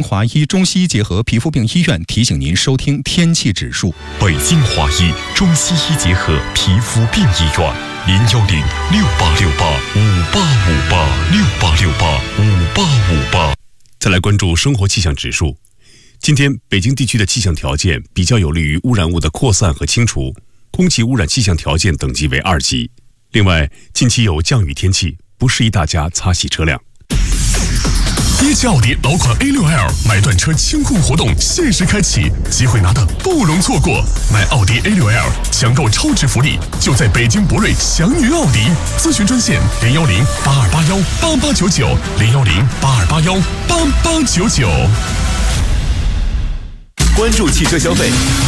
华医中西医结合皮肤病医院提醒您收听天气指数。 北京华医中西医结合皮肤病医院，0106868585858再来关注生活气象指数。今天北京地区的气象条件比较有利于污染物的扩散和清除，空气污染气象条件等级为2级。另外，近期有降雨天气，不适宜大家擦洗车辆。 一汽奥迪老款 A6L 买断车清库活动限时开启，机会拿的不容错过。买奥迪 A6L 抢购超值福利，就在北京博瑞祥云奥迪。咨询专线010-8281-8899，010-8281-8899。 关注汽车消费，